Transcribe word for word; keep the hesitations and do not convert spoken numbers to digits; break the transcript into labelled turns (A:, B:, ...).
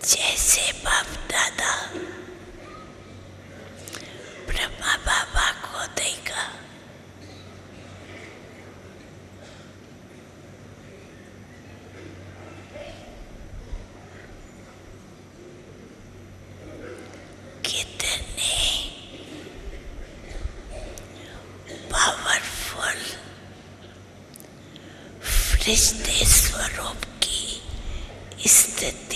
A: जैसे बाप दादा ब्रह्मा बाबा को देगा, कितने पावरफुल फरिश्ते स्वरूप की स्थिति